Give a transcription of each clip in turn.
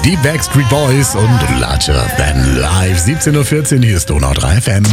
Die Backstreet Boys und Larger Than Life. 17.14 Uhr, hier ist Donau 3 FM.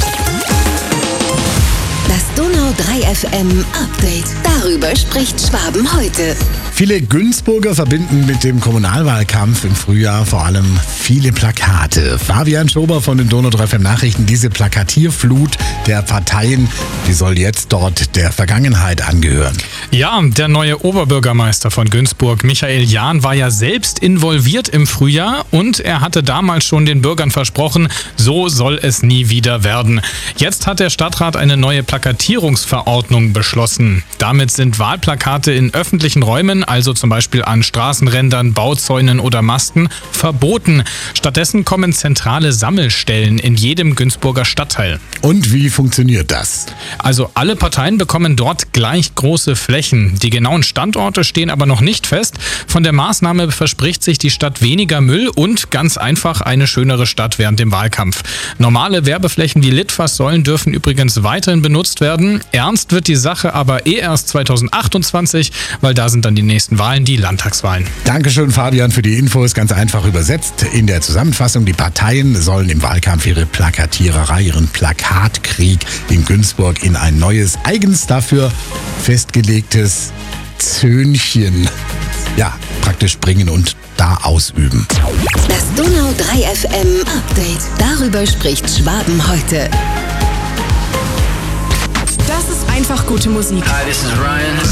Das Donau 3 FM Update. Darüber spricht Schwaben heute. Viele Günzburger verbinden mit dem Kommunalwahlkampf im Frühjahr vor allem viele Plakate. Fabian Schober von den Donau 3 FM Nachrichten, diese Plakatierflut der Parteien, die soll jetzt dort der Vergangenheit angehören. Ja, der neue Oberbürgermeister von Günzburg, Michael Jahn, war ja selbst involviert im Frühjahr und er hatte damals schon den Bürgern versprochen, so soll es nie wieder werden. Jetzt hat der Stadtrat eine neue Plakatierungsverordnung beschlossen. Damit sind Wahlplakate in öffentlichen Räumen, also zum Beispiel an Straßenrändern, Bauzäunen oder Masten, verboten. Stattdessen kommen zentrale Sammelstellen in jedem Günzburger Stadtteil. Und wie funktioniert das? Also alle Parteien bekommen dort gleich große Flächen. Die genauen Standorte stehen aber noch nicht fest. Von der Maßnahme verspricht sich die Stadt weniger Müll und ganz einfach eine schönere Stadt während dem Wahlkampf. Normale Werbeflächen wie Litfaßsäulen dürfen übrigens weiterhin benutzt werden. Ernst wird die Sache aber erst 2028, weil da sind dann die nächsten Wahlen, die Landtagswahlen. Dankeschön, Fabian, für die Infos. Ganz einfach übersetzt in der Zusammenfassung. Die Parteien sollen im Wahlkampf ihre Plakatiererei, ihren Plakatkrieg in Günzburg in ein neues, eigens dafür festgelegtes Zöhnchen, praktisch bringen und da ausüben. Das Donau 3 FM Update. Darüber spricht Schwaben heute. Das ist einfach gute Musik. Hi, this is Ryan.